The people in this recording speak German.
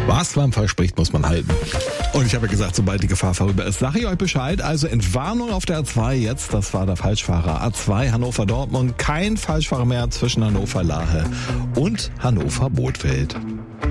Was man verspricht, muss man halten. Und ich habe ja gesagt, sobald die Gefahr vorüber ist, sage ich euch Bescheid. Also Entwarnung auf der A2 jetzt, das war der Falschfahrer. A2 Hannover-Dortmund, kein Falschfahrer mehr zwischen Hannover-Lahe und Hannover-Bothfeld.